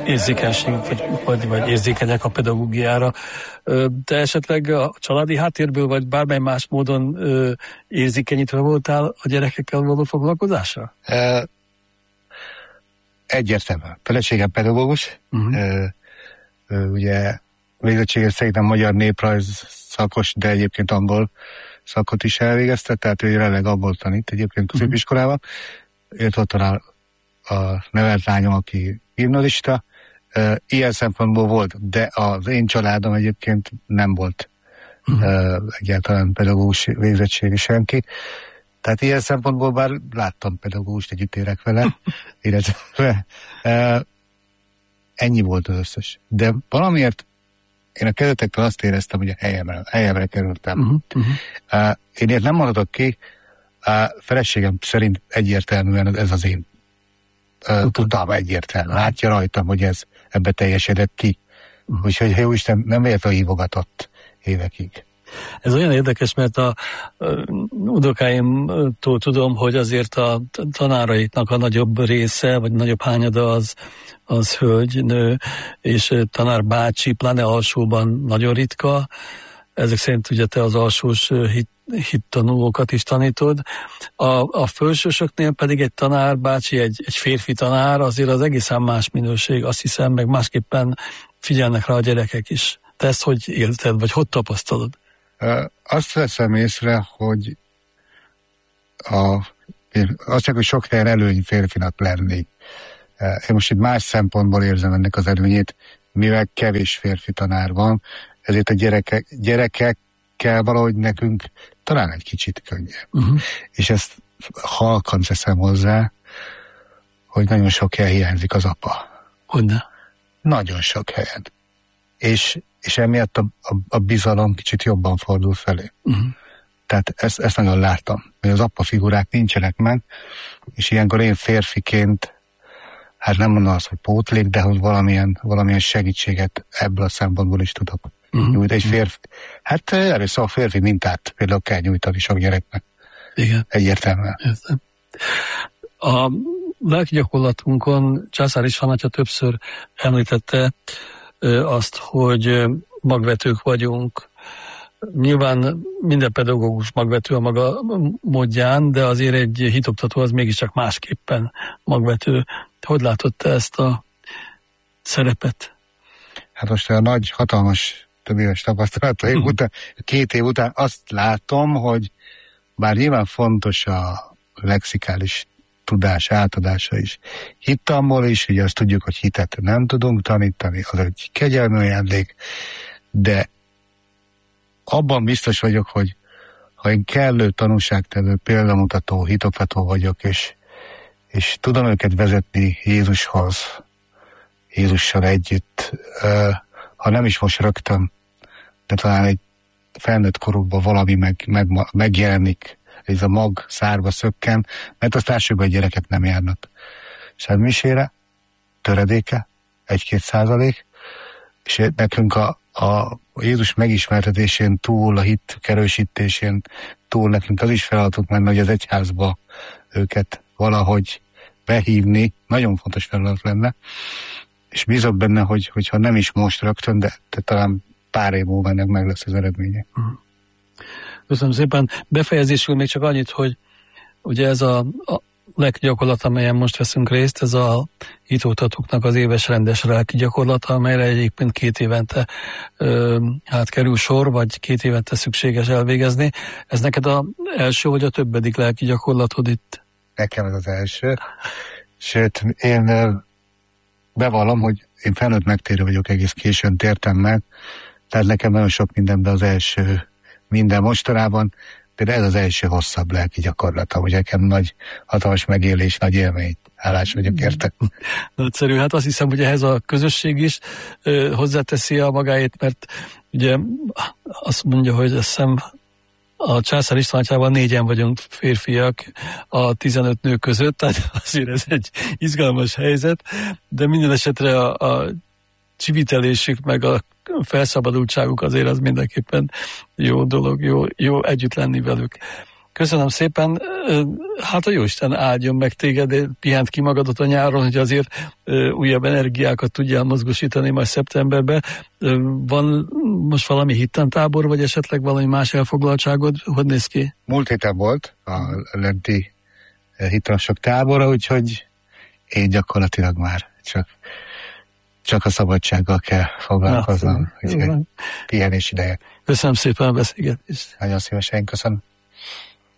érzékenység, vagy érzékenyek a pedagógiára. Te esetleg a családi háttérből, vagy bármely más módon érzékenyítve voltál a gyerekekkel való foglalkozásra? Egyértelműen. Feleségem pedagógus, ugye végzettsége szerintem magyar néprajz szakos, de egyébként angol szakot is elvégezte, tehát ő jelenleg abból tanít egyébként középiskolában. Őt ott a nevelt lányom, aki gimnazista. Ilyen szempontból volt, de az én családom egyébként nem volt egyáltalán pedagógus végzettségi senki. Tehát ilyen szempontból bár láttam pedagógust, együtt érek vele, illetve ennyi volt az összes. De valamiért én a kezdetektől azt éreztem, hogy a helyemre kerültem. Én ilyet nem mondhatok ki, a feleségem szerint egyértelműen ez az én tudom egyértelműen. Látja rajtam, hogy ebbe teljesedett ki. Úgyhogy jóisten nem véletlenül hívogatott évekig. Ez olyan érdekes, mert a unokáimtól tudom, hogy azért a tanáraiknak a nagyobb része, vagy nagyobb hányada az hölgy, nő, és tanárbácsi, pláne alsóban nagyon ritka. Ezek szerint ugye te az alsós hittanulókat is tanítod. A felsősöknél pedig egy tanárbácsi, egy férfi tanár azért az egészen más minőség, azt hiszem, meg másképpen figyelnek rá a gyerekek is. Te ezt hogy élted, vagy hogy tapasztalod? Azt veszem észre, hogy az csak, hogy sok helyen előny férfinak lenni. Én most itt más szempontból érzem ennek az előnyét, mivel kevés férfi tanár van, ezért a gyerekekkel valahogy nekünk talán egy kicsit könnyebb. És ezt halkan teszem hozzá, hogy nagyon sok helyen hiányzik az apa. Hogyne? Nagyon sok helyen. És emiatt a bizalom kicsit jobban fordul felé. Tehát ezt nagyon láttam, hogy az apa figurák nincsenek meg, és ilyenkor én férfiként, hát nem mondom azt, hogy pótlék, de hogy valamilyen segítséget ebből a szempontból is tudok nyújtani. Egy férfi, hát először a férfi mintát például kell nyújtani sok gyereknek. Igen. Egyértelműen. Értem. A lelki gyakorlatunkon Császár István atya többször említette azt, hogy magvetők vagyunk. Nyilván minden pedagógus magvető a maga módján, de azért egy hitoktató az mégiscsak másképpen magvető. Hogy látod te ezt a szerepet? Hát most a nagy, hatalmas több éves tapasztalataim után, 2 év után azt látom, hogy bár nyilván fontos a lexikális tudás átadása is hittamból is, ugye azt tudjuk, hogy hitet nem tudunk tanítani, az egy kegyelmi ajándék, de abban biztos vagyok, hogy ha én kellő tanúságtevő, példamutató, hitoktató vagyok, és tudom őket vezetni Jézushoz, Jézussal együtt, ha nem is most rögtön, de talán egy felnőtt korukban valami megjelenik, ez a mag szárba szökken, mert az társadalmi gyerekek nem járnak. És hát misére, töredéke, 1-2%, és nekünk a Jézus megismertetésén túl, a hit erősítésén túl nekünk az is feladatunk menne, hogy az egyházba őket valahogy behívni, nagyon fontos feladat lenne, és bízok benne, hogyha nem is most rögtön, de talán pár év múlva ennek meg lesz az eredménye. Köszönöm szépen. Befejezésül még csak annyit, hogy ugye ez a lelki gyakorlat, amelyen most veszünk részt, ez a hitoktatóknak az éves rendes lelki gyakorlata, amelyre egyébként 2 évente kerül sor, vagy 2 évente szükséges elvégezni. Ez neked az első, vagy a többedik lelki gyakorlatod itt? Nekem ez az első. Sőt, én bevallom, hogy én felnőtt megtérő vagyok, egész későn tértem meg, tehát nekem nagyon sok mindenben az első minden mostanában, de ez az első hosszabb lelki gyakorlata, hogy nekem nagy, hatalmas megélés, nagy élmény. Hálás vagyok érte. Nagyszerű, hát azt hiszem, hogy ehhez a közösség is hozzáteszi a magáét, mert ugye azt mondja, hogy azt hiszem a Császár István atyában 4-en vagyunk férfiak a 15 nő között, tehát azért ez egy izgalmas helyzet, de minden esetre a csivitelésük, meg a felszabadultságuk azért az mindenképpen jó dolog, jó együtt lenni velük. Köszönöm szépen. Hát a Jóisten áldjon meg téged, pihent ki magadat a nyáron, hogy azért újabb energiákat tudjál mozgósítani majd szeptemberben. Van most valami hittantábor, vagy esetleg valami más elfoglaltságod? Hogy néz ki? Múlt héten volt a lenti hittanosok tábora, úgyhogy én gyakorlatilag már csak a szabadsággal kell foglalkoznom. Úgyhogy pihenés ideje. Köszönöm szépen a beszélgetést. Nagyon szívesen köszönöm.